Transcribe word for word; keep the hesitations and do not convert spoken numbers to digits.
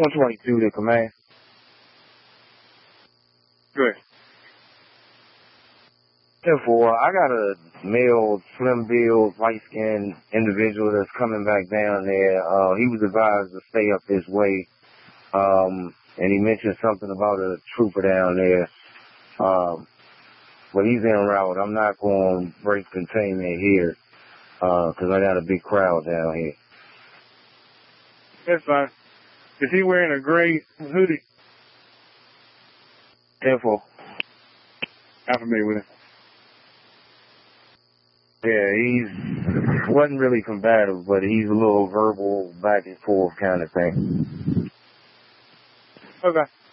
one twenty-two to command. Good. Therefore, I got a male, slim build, light-skinned individual that's coming back down there. Uh, he was advised to stay up this way. Um, and he mentioned something about a trooper down there. Um, but he's en route. I'm not going to break containment here, uh, cause I got a big crowd down here. That's fine. Is he wearing a gray hoodie? Therefore. I'm familiar with him. Yeah, he's wasn't really combative, but he's a little verbal, back and forth kind of thing. Okay.